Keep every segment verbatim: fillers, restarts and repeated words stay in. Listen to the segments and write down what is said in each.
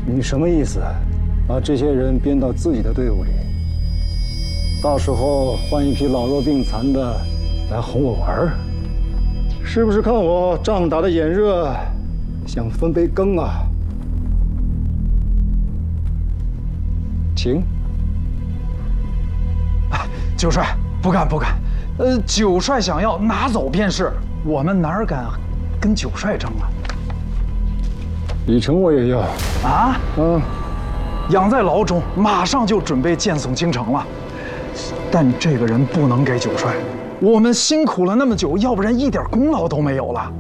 你什么意思？把这些人编到自己的队伍里，到时候换一批老弱病残的来哄我玩儿？是不是看我仗打的眼热，想分杯羹啊？请。 九帅，不敢不敢。呃，九帅想要拿走便是，我们哪敢跟九帅争啊？ 李成我也要啊！ 嗯， 养在牢中，马上就准备剑送京城了。但这个人不能给九帅，我们辛苦了那么久，要不然一点功劳都没有了。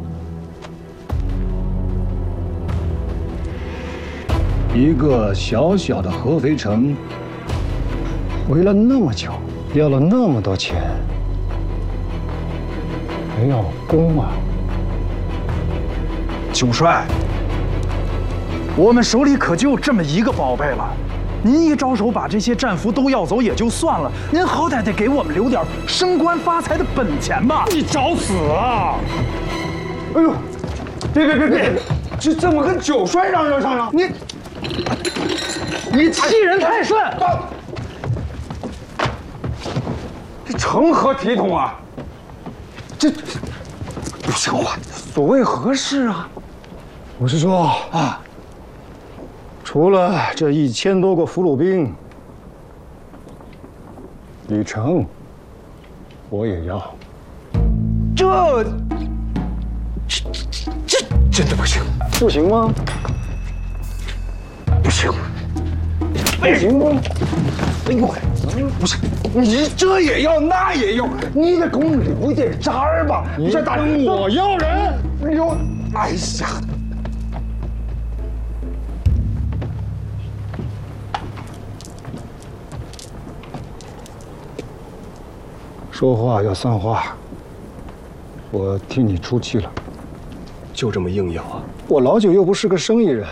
一个小小的合肥城，围了那么久，要了那么多钱，没有功啊！ 九帅，我们手里可就这么一个宝贝了。您一招手把这些战俘都要走也就算了，您好歹得给我们留点升官发财的本钱吧！ 你找死啊！哎呦，别别别别，这怎么跟九帅嚷嚷上了？你你欺人太甚！ 这成何体统啊！这不像话！所谓何事啊？我是说啊。除了这一千多个俘虏兵，李成，我也要。这，这这真的不行，不行吗？不行，不行吗？哎呦，不是，你这也要，那也要，你得给我们留一点渣儿吧？你这打人，我要人，哎呦，哎呀！说话要算话，我替你出气了。 就这么硬要啊？ 我老九又不是个生意人，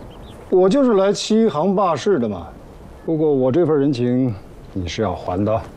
我就是来欺行霸市的嘛。不过我这份人情你是要还的。